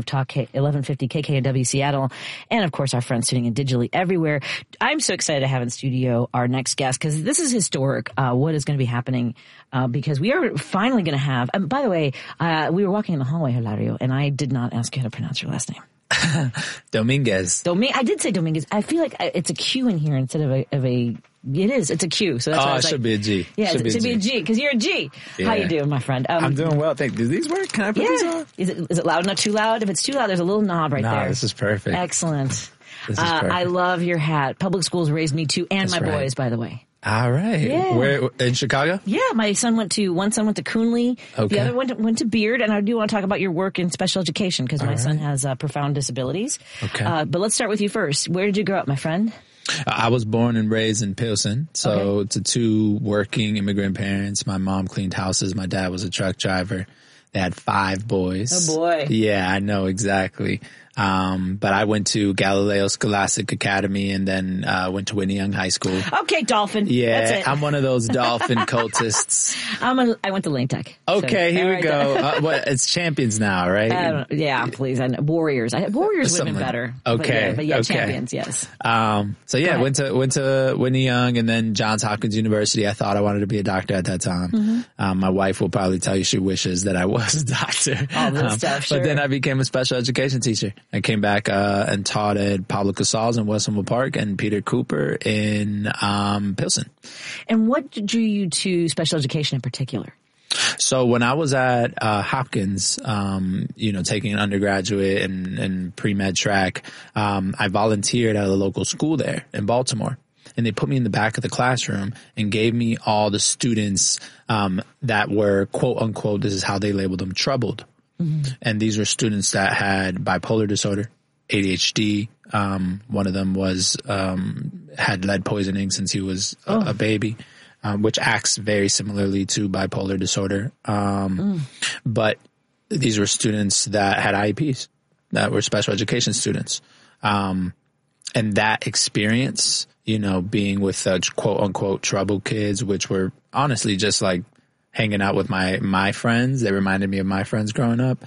Talk 1150 KKNW Seattle, and of course our friends tuning in digitally everywhere. I'm so excited to have in studio our next guest because this is historic. What is going to be happening? Because we are finally going to have. By the way, we were walking in the hallway, Hilario, and I did not ask you how to pronounce your last name. Dominguez. I did say Dominguez. I feel like it's a Q in here instead of a. It is. It's a Q. So that's why it should be a G. Yeah, it should be a G because you're a G. Yeah. How you doing, my friend? I'm doing well. Do these work? Can I put these on? Is it loud? Not too loud? If it's too loud, there's a little knob right there. No, this is perfect. Excellent. This is perfect. I love your hat. Public schools raised me too, and my boys, by the way. All right. Yeah. Where in Chicago? Yeah, my son went to Coonley. Okay. The other went to Beard, and I do want to talk about your work in special education because my son has profound disabilities. Okay. But let's start with you first. Where did you grow up, my friend? I was born and raised in Pilsen, so to two working immigrant parents. My mom cleaned houses. My dad was a truck driver. They had 5 boys. Oh boy. Yeah, I know exactly. But I went to Galileo Scholastic Academy and then went to Whitney Young High School. Okay, Dolphin. Yeah, that's it. I'm one of those Dolphin cultists. I went to Lane Tech. Okay, so, here we go. It's Champions now, right? Yeah, please. I know. Warriors. Warriors would have been better. Okay. But yeah, Champions, yes. So yeah, went to Whitney Young and then Johns Hopkins University. I thought I wanted to be a doctor at that time. Mm-hmm. My wife will probably tell you she wishes that I was a doctor. All this stuff, sure. But then I became a special education teacher. I came back and taught at Pablo Casals in West Humboldt Park and Peter Cooper in Pilsen. And what drew you to special education in particular? So when I was at Hopkins, taking an undergraduate and pre-med track, I volunteered at a local school there in Baltimore. And they put me in the back of the classroom and gave me all the students that were, quote unquote, this is how they labeled them, troubled. Mm-hmm. And these were students that had bipolar disorder, ADHD. One of them had lead poisoning since he was a baby, which acts very similarly to bipolar disorder. But these were students that had IEPs, that were special education students. And that experience, being with such quote unquote troubled kids, which were honestly just like hanging out with my friends. They reminded me of my friends growing up.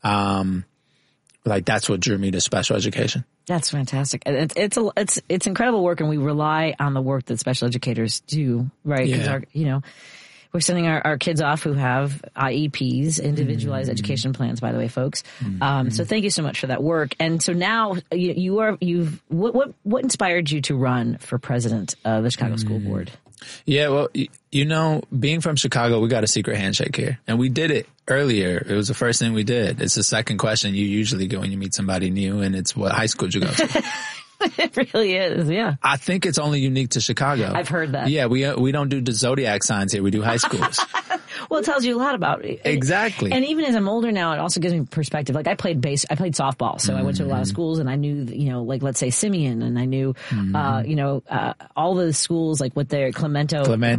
That's what drew me to special education. That's fantastic. It's incredible work, and we rely on the work that special educators do, right? Yeah. We're sending our kids off who have IEPs, individualized education plans, by the way, folks. So thank you so much for that work. And so now what inspired you to run for president of the Chicago School Board? Yeah, well, being from Chicago, we got a secret handshake here, and we did it earlier. It was the first thing we did. It's the second question you usually get when you meet somebody new, and it's what high school did you go to? It really is, yeah. I think it's only unique to Chicago. I've heard that. Yeah, we don't do the zodiac signs here. We do high schools. Well, it tells you a lot about it. Exactly. And even as I'm older now, it also gives me perspective. Like I played softball, so I went to a lot of schools, and I knew, let's say Simeon, and I knew, all the schools, like what they're Clemente,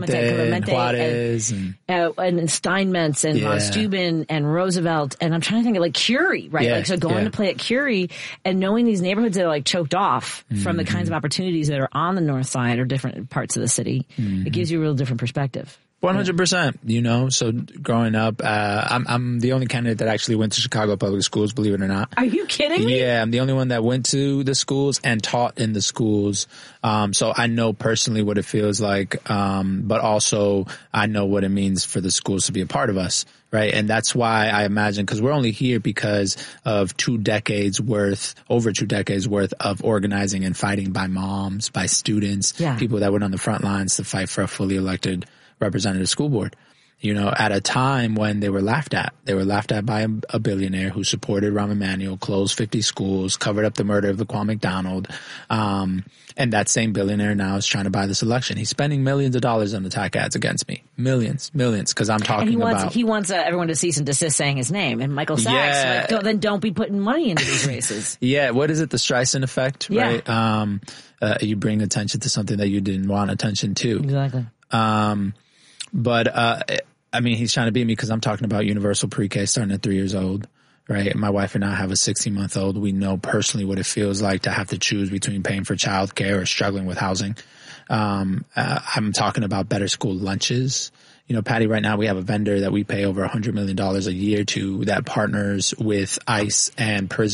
Juarez, and Steinmetz, and von Steuben, and Roosevelt, and I'm trying to think of like Curie, right? Yeah, like so going to play at Curie and knowing these neighborhoods that are like choked off from the kinds of opportunities that are on the north side or different parts of the city, it gives you a real different perspective. 100%, so growing up, I'm the only candidate that actually went to Chicago public schools, believe it or not. Are you kidding me? Yeah, I'm the only one that went to the schools and taught in the schools. So I know personally what it feels like, but also I know what it means for the schools to be a part of us, right? And that's why I imagine, because we're only here because of over 2 decades worth of organizing and fighting by moms, by students, people that went on the front lines to fight for a fully elected representative school board, at a time when they were laughed at. They were laughed at by a billionaire who supported Rahm Emanuel, closed 50 schools, covered up the murder of Laquan McDonald. And that same billionaire now is trying to buy this election. He's spending millions of dollars on attack ads against me. Millions, because I'm talking about. He wants everyone to cease and desist saying his name. And Michael Sachs, then don't be putting money into these races. Yeah. What is it? The Streisand effect, right? You bring attention to something that you didn't want attention to. Exactly. But he's trying to beat me because I'm talking about universal pre-K starting at 3 years old, right? My wife and I have a 16-month-old. We know personally what it feels like to have to choose between paying for childcare or struggling with housing. I'm talking about better school lunches, Patty, right now we have a vendor that we pay over $100 million a year to that partners with ICE and prison